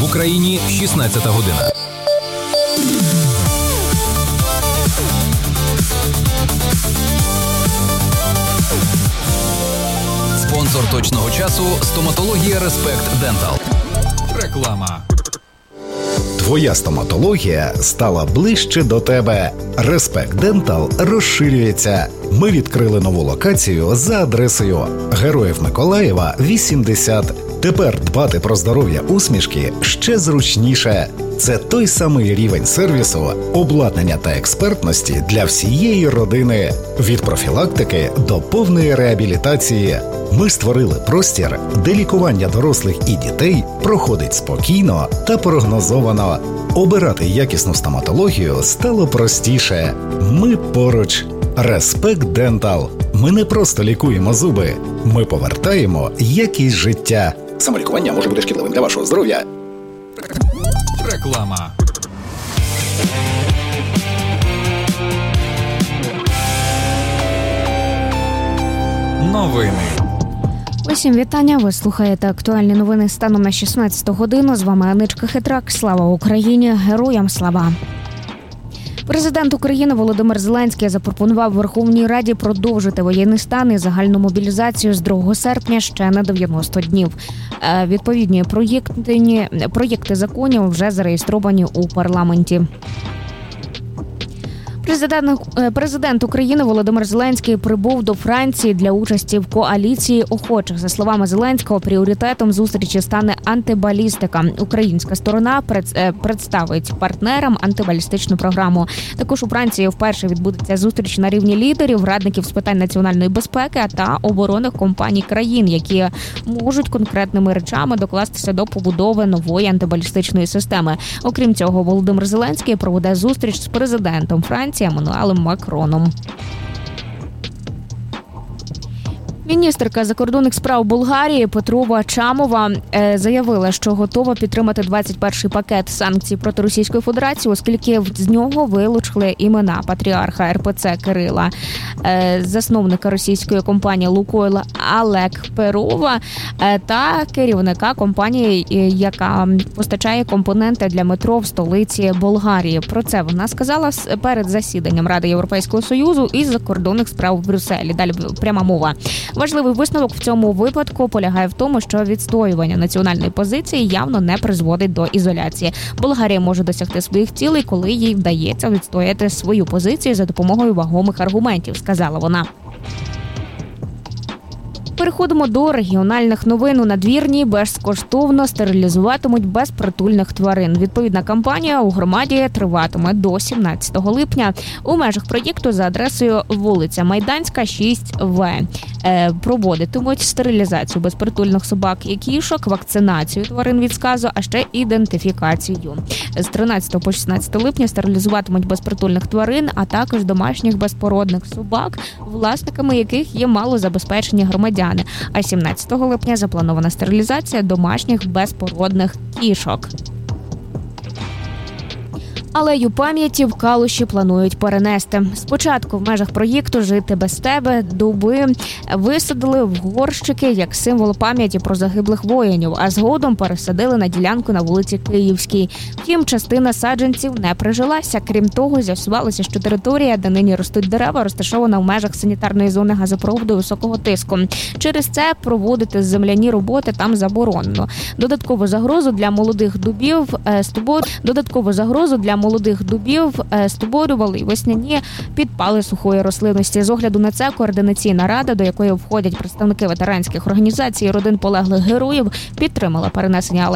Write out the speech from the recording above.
Україні 16 година. Спонсор точного часу – стоматологія Респект Дентал. Реклама. Твоя стоматологія стала ближче до тебе. Респект Дентал розширюється. Ми відкрили нову локацію за адресою Героїв Миколаєва, 80. Тепер дбати про здоров'я усмішки ще зручніше. Це той самий рівень сервісу, обладнання та експертності для всієї родини. Від профілактики до повної реабілітації. Ми створили простір, де лікування дорослих і дітей проходить спокійно та прогнозовано. Обирати якісну стоматологію стало простіше. Ми поруч. Респект Дентал. Ми не просто лікуємо зуби. Ми повертаємо якість життя. Самолікування може бути шкідливим для вашого здоров'я. Реклама. Новини. Усім вітання, ви слухаєте актуальні новини станом на 16 годину. З вами Аничка Хитрак. Слава Україні! Героям слава! Президент України Володимир Зеленський запропонував Верховній Раді продовжити воєнний стан і загальну мобілізацію з 2 серпня ще на 90 днів. Відповідні проєкти законів вже зареєстровані у парламенті. Президент України Володимир Зеленський прибув до Франції для участі в коаліції охочих. За словами Зеленського, пріоритетом зустрічі стане антибалістика. Українська сторона представить партнерам антибалістичну програму. Також у Франції вперше відбудеться зустріч на рівні лідерів, радників з питань національної безпеки та оборонних компаній країн, які можуть конкретними речами докластися до побудови нової антибалістичної системи. Окрім цього, Володимир Зеленський проведе зустріч з президентом Франції Еммануелем Макроном. Міністерка закордонних справ Болгарії Петрова Чамова заявила, що готова підтримати 21-й пакет санкцій проти Російської Федерації, оскільки з нього вилучили імена патріарха РПЦ Кирила, засновника російської компанії «Лукойл» Олег Перова та керівника компанії, яка постачає компоненти для метро в столиці Болгарії. Про це вона сказала перед засіданням Ради Європейського Союзу із закордонних справ в Брюсселі. Далі пряма мова. Важливий висновок в цьому випадку полягає в тому, що відстоювання національної позиції явно не призводить до ізоляції. Болгарія може досягти своїх цілей, коли їй вдається відстояти свою позицію за допомогою вагомих аргументів, сказала вона. Переходимо до регіональних новин. У Надвірні безкоштовно стерилізуватимуть безпритульних тварин. Відповідна кампанія у громаді триватиме до 17 липня. У межах проєкту за адресою вулиця Майданська, 6В. Проводитимуть стерилізацію безпритульних собак і кішок, вакцинацію тварин від сказу, а ще ідентифікацію. З 13 по 16 липня стерилізуватимуть безпритульних тварин, а також домашніх безпородних собак, власниками яких є малозабезпечені громадяни. А 17 липня запланована стерилізація домашніх безпородних кішок. Алею пам'яті в Калуші планують перенести. Спочатку в межах проєкту «Жити без тебе» дуби висадили в горщики як символ пам'яті про загиблих воїнів, а згодом пересадили на ділянку на вулиці Київській. Втім, частина саджанців не прижилася. Крім того, з'ясувалося, що територія, де нині ростуть дерева, розташована в межах санітарної зони газопроводу високого тиску. Через це проводити земляні роботи там заборонено. Додаткову загрозу для молодих дубів стовбурювали й весняні підпали сухої рослинності. З огляду на це координаційна рада, до якої входять представники ветеранських організацій і родин полеглих героїв, підтримала перенесення